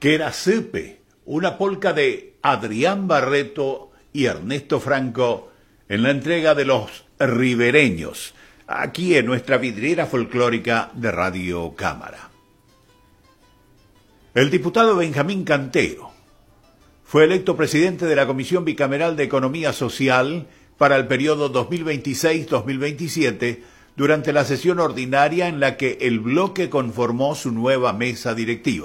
que era Supe, una polca de Adrián Barreto y Ernesto Franco en la entrega de Los Ribereños, aquí en nuestra vidriera folclórica de Radio Cámara. El diputado Benjamín Cantero fue electo presidente de la Comisión Bicameral de Economía Social para el periodo 2026-2027 durante la sesión ordinaria en la que el bloque conformó su nueva mesa directiva.